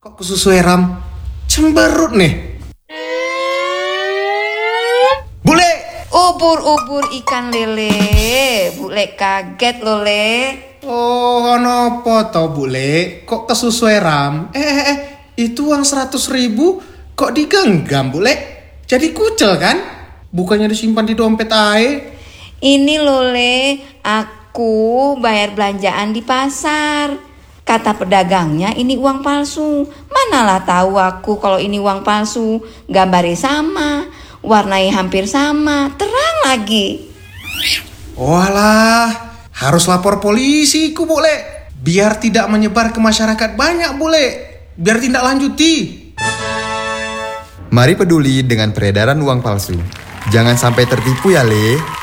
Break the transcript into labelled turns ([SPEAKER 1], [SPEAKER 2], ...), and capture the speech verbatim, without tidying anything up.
[SPEAKER 1] Kok kesusu Ram? Cemberut nih. Bule!
[SPEAKER 2] Ubur-ubur ikan lele. Bule kaget loh, Le.
[SPEAKER 1] Oh, nopo toh bule? Kok kesusu Ram? Eh, eh, eh, itu uang seratus ribu kok digenggam bule? Jadi kucel kan? Bukannya disimpan di dompet ae?
[SPEAKER 2] Ini loh, Le. Aku bayar belanjaan di pasar. Kata pedagangnya ini uang palsu. Manalah tahu aku kalau ini uang palsu. Gambarnya sama, warnanya hampir sama, terang lagi.
[SPEAKER 1] Walah, harus lapor polisi ku bule. Biar tidak menyebar ke masyarakat banyak bule. Biar tindak lanjuti.
[SPEAKER 3] Mari peduli dengan peredaran uang palsu. Jangan sampai tertipu ya, Le.